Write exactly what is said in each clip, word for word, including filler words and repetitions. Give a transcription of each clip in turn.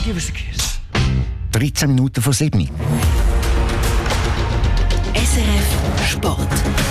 Give us a kiss. dreizehn Minuten vor sieben. S R F Sport.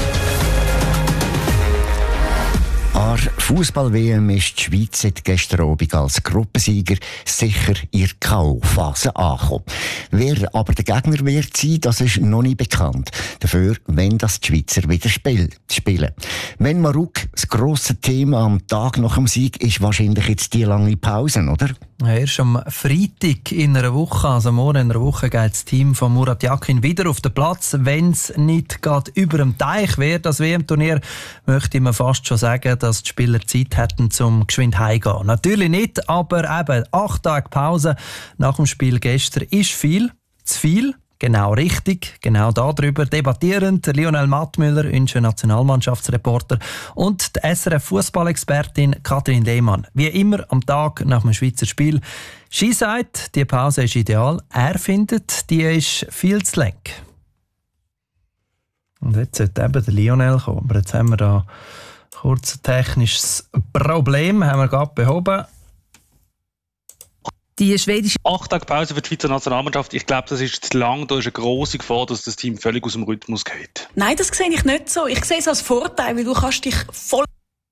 An der Fußball-W M ist die Schweiz gestern Abend als Gruppensieger sicher in der K O-Phase angekommen. Wer aber der Gegner wird sein, das ist noch nicht bekannt. Dafür, wenn das die Schweizer wieder spiel- spielen. Wenn Marok das grosse Thema am Tag nach dem Sieg ist, wahrscheinlich jetzt die lange Pause, oder? Ja, erst am Freitag in einer Woche, also morgen in einer Woche, geht das Team von Murat Yakin wieder auf den Platz. Wenn es nicht gerade über dem Teich wäre, das W M-Turnier, möchte man fast schon sagen, dass die Spieler Zeit hätten, zum geschwind heimgehen. Natürlich nicht, aber eben acht Tage Pause nach dem Spiel gestern ist viel, zu viel. Genau richtig, genau darüber debattieren Lionel Mattmüller, unser Nationalmannschaftsreporter, und die S R F-Fußballexpertin Katrin Lehmann. Wie immer am Tag nach dem Schweizer Spiel. Sie sagt, die Pause ist ideal. Er findet, die ist viel zu lang. Und jetzt sollte eben der Lionel kommen. Aber jetzt haben wir da kurz ein technisches Problem, haben wir gerade behoben. Die schwedische Acht Tage Pause für die Schweizer Nationalmannschaft. Ich glaube, das ist zu lang. Da ist eine grosse Gefahr, dass das Team völlig aus dem Rhythmus geht. Nein, das sehe ich nicht so. Ich sehe es als Vorteil, weil du kannst dich voll...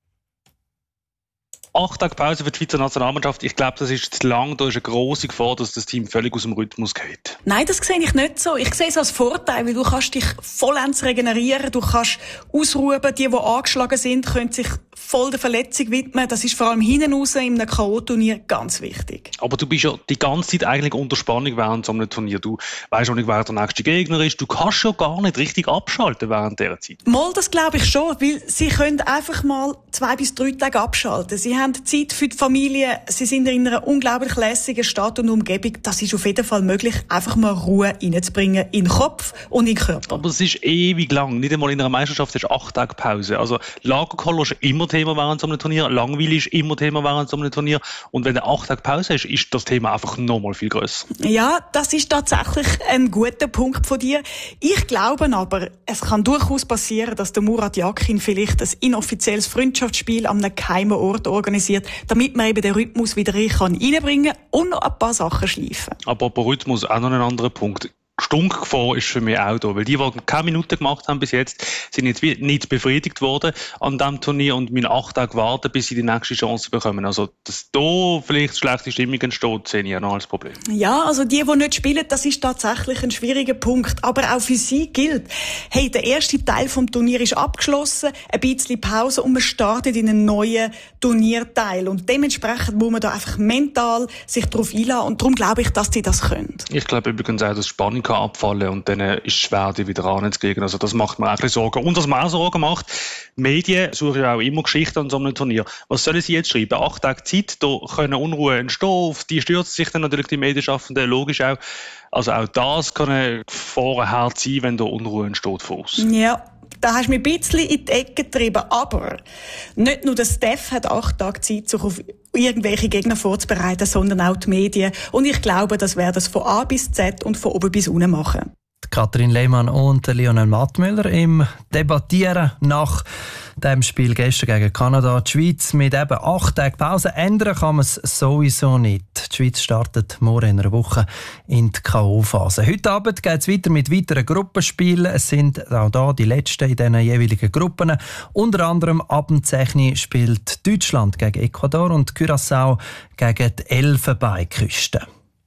Acht Tage Pause für die Schweizer Nationalmannschaft. Ich glaube, das ist zu lang. Da ist eine grosse Gefahr, dass das Team völlig aus dem Rhythmus geht. Nein, das sehe ich nicht so. Ich sehe es als Vorteil, weil du kannst dich vollends regenerieren, du kannst ausruhen. Die, die angeschlagen sind, können sich voll der Verletzung widmen. Das ist vor allem hinten raus in einem K O-Turnier ganz wichtig. Aber du bist ja die ganze Zeit eigentlich unter Spannung während so einem Turnier. Du weißt auch nicht, wer der nächste Gegner ist. Du kannst ja gar nicht richtig abschalten während dieser Zeit. Mal, das glaube ich schon, weil sie können einfach mal zwei bis drei Tage abschalten. Sie haben Zeit für die Familie, sie sind in einer unglaublich lässigen Stadt und Umgebung. Das ist auf jeden Fall möglich, einfach mal Ruhe reinzubringen in den Kopf und in den Körper. Aber es ist ewig lang. Nicht einmal in einer Meisterschaft ist acht Tage Pause. Also Lagerkoller ist immer Thema während so einem Turnier, Langweile ist immer Thema während so einem Turnier. Und wenn du acht Tage Pause hast, ist das Thema einfach nochmal viel grösser. Ja, das ist tatsächlich ein guter Punkt von dir. Ich glaube aber, es kann durchaus passieren, dass der Murat Yakin vielleicht ein inoffizielles Freundschaftsspiel an einem geheimen Ort organisiert, damit man eben den Rhythmus wieder reinbringen kann und noch ein paar Sachen schleifen. Aber bei Rhythmus auch noch ein anderer Punkt. Stunkgefahr ist für mich auch da, weil die, die keine Minuten gemacht haben bis jetzt, sind jetzt nicht befriedigt worden an diesem Turnier und müssen acht Tage warten, bis sie die nächste Chance bekommen. Also, dass da vielleicht schlechte Stimmung entsteht, sehe ich auch noch als Problem. Ja, also die, die nicht spielen, das ist tatsächlich ein schwieriger Punkt. Aber auch für sie gilt, hey, der erste Teil vom Turnier ist abgeschlossen, ein bisschen Pause und man startet in einen neuen Turnierteil. Und dementsprechend muss man da einfach mental sich darauf einlassen und darum glaube ich, dass die das können. Ich glaube übrigens auch, dass Spannung abfallen und dann ist es schwer, die wieder anzukriegen. Also das macht mir auch ein bisschen Sorgen. Und was mir auch Sorgen macht, Medien suchen ja auch immer Geschichten an so einem Turnier. Was sollen sie jetzt schreiben? Acht Tage Zeit, da können Unruhe entstehen, auf die stürzen sich dann natürlich die Medienschaffenden, logisch auch. Also auch das kann eine Gefahrenherd sein, wenn da Unruhe entsteht von uns. Ja. Da hast du mich ein bisschen in die Ecke getrieben. Aber nicht nur der Steph hat acht Tage Zeit, sich auf irgendwelche Gegner vorzubereiten, sondern auch die Medien. Und ich glaube, das werden es von A bis Z und von oben bis unten machen. Katrin Lehmann und Lionel Mattmüller im Debattieren nach dem Spiel gestern gegen Kanada. Die Schweiz mit eben acht Tagen Pause. Ändern kann man es sowieso nicht. Die Schweiz startet morgen in einer Woche in die K O-Phase. Heute Abend geht es weiter mit weiteren Gruppenspielen. Es sind auch da die letzten in diesen jeweiligen Gruppen. Unter anderem ab dem Zechni spielt Deutschland gegen Ecuador und Curaçao gegen die Elfenbeinküste.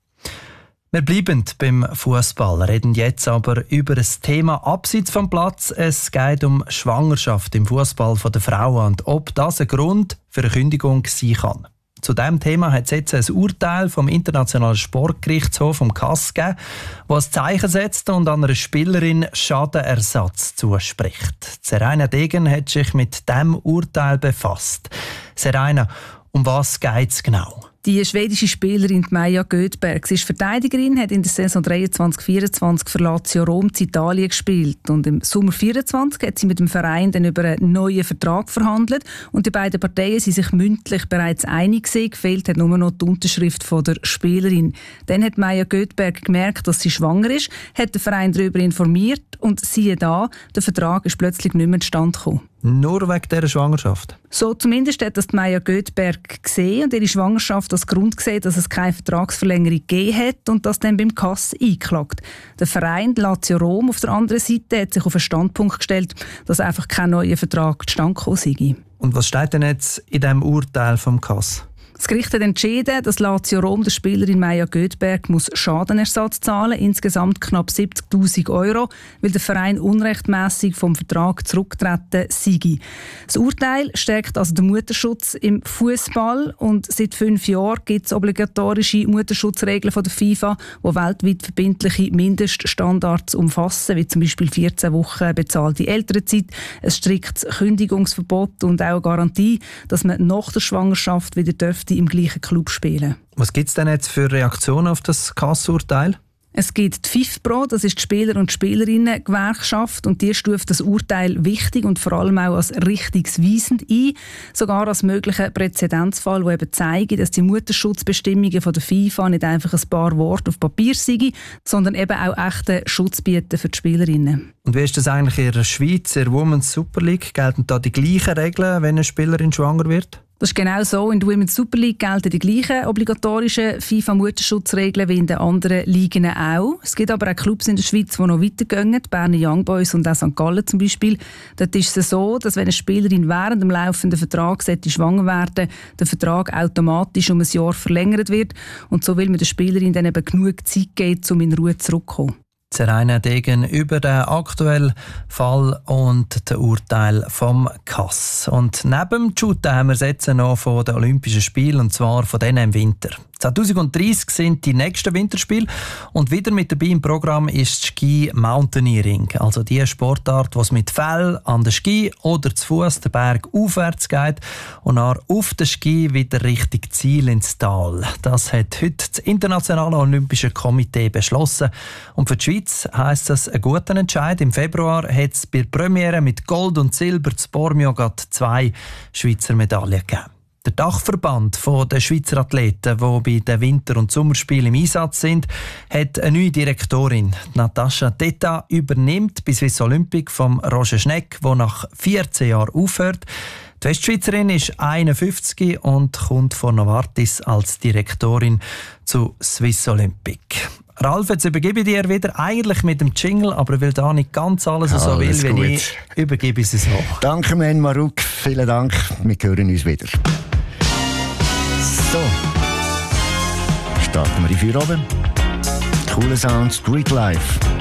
Wir bleiben beim Fußball, reden jetzt aber über ein Thema abseits vom Platz. Es geht um Schwangerschaft im Fußball der Frauen und ob das ein Grund für eine Kündigung sein kann. Zu diesem Thema hat es jetzt ein Urteil vom Internationalen Sportgerichtshof, vom K A S, gegeben, das ein Zeichen setzt und an einer Spielerin Schadenersatz zuspricht. Seraina Degen hat sich mit diesem Urteil befasst. Seraina, um was geht es genau? Die schwedische Spielerin Maja Göthberg, sie ist Verteidigerin, hat in der Saison dreiundzwanzig vierundzwanzig für Lazio Rom in Italien gespielt. Und im Sommer vierundzwanzig hat sie mit dem Verein dann über einen neuen Vertrag verhandelt. Und die beiden Parteien sind sich mündlich bereits einig gewesen. Gefehlt hat nur noch die Unterschrift von der Spielerin. Dann hat Maja Göthberg gemerkt, dass sie schwanger ist, hat den Verein darüber informiert und siehe da, der Vertrag ist plötzlich nicht mehr zustande gekommen. nur wegen dieser Schwangerschaft? So zumindest hat das Maja Göthberg gesehen und ihre Schwangerschaft als Grund gesehen, dass es keine Vertragsverlängerung gegeben hat und das dann beim K A S eingeklagt. Der Verein Lazio Rom auf der anderen Seite hat sich auf den Standpunkt gestellt, dass einfach kein neuer Vertrag zustande gekommen sei. Und was steht denn jetzt in diesem Urteil vom K A S? Das Gericht hat entschieden, dass Lazio Rom der Spielerin Maja Göthberg muss Schadenersatz zahlen, insgesamt knapp siebzigtausend Euro, weil der Verein unrechtmäßig vom Vertrag zurückgetreten sei. Das Urteil stärkt also den Mutterschutz im Fußball und seit fünf Jahren gibt es obligatorische Mutterschutzregeln von der FIFA, die weltweit verbindliche Mindeststandards umfassen, wie zum Beispiel vierzehn Wochen bezahlte Elternzeit, ein striktes Kündigungsverbot und auch eine Garantie, dass man nach der Schwangerschaft wieder dürfte im gleichen Club spielen. Was gibt es denn jetzt für Reaktionen auf das K A S-Urteil? Es gibt die FIFPro, das ist die Spieler- und Spielerinnen-Gewerkschaft und die stuft das Urteil wichtig und vor allem auch als richtungsweisend ein, sogar als möglichen Präzedenzfall, der eben zeigt, dass die Mutterschutzbestimmungen von der FIFA nicht einfach ein paar Worte auf Papier sind, sondern eben auch echten Schutz bieten für die Spielerinnen. Und wie ist das eigentlich in der Schweiz, in der Women's Super League? Gelten da die gleichen Regeln, wenn eine Spielerin schwanger wird? Das ist genau so. In der Women's Super League gelten die gleichen obligatorischen FIFA-Mutterschutzregeln wie in den anderen Ligen auch. Es gibt aber auch Clubs in der Schweiz, die noch weitergehen, die Berner Young Boys und auch Sankt Gallen zum Beispiel. Dort ist es so, dass wenn eine Spielerin während dem laufenden Vertrag schwanger werden, der Vertrag automatisch um ein Jahr verlängert wird. Und so will man der Spielerin dann eben genug Zeit geben, um in Ruhe zurückzukommen. Zeraina Degen über den aktuellen Fall und das Urteil vom K A S. Und neben dem Shooten haben wir jetzt noch von den Olympischen Spielen, und zwar von denen im Winter. zwanzig dreißig sind die nächsten Winterspiele und wieder mit dabei im Programm ist Ski Mountaineering, also die Sportart, was mit Fell an den Ski oder zu Fuß den Berg aufwärts geht und dann auf den Ski wieder Richtung Ziel ins Tal. Das hat heute das Internationale Olympische Komitee beschlossen und für die Schweiz heisst das einen guten Entscheid. Im Februar hat es bei der Premiere mit Gold und Silber zu Bormio gerade zwei Schweizer Medaillen gegeben. Der Dachverband der Schweizer Athleten, die bei den Winter- und Sommerspielen im Einsatz sind, hat eine neue Direktorin. Natascha Teta übernimmt bei Swiss Olympic vom Roger Schneck, der nach vierzehn Jahren aufhört. Die Westschweizerin ist einundfünfzig und kommt von Novartis als Direktorin zu Swiss Olympic. Ralf, jetzt übergebe ich dir wieder, eigentlich mit dem Jingle, aber weil da nicht ganz alles, alles so will wie gut. Ich, übergebe ich es so. Danke, Men Maruk, vielen Dank, wir hören uns wieder. So, starten wir die Feierabend. Cooler Sound, Street Life.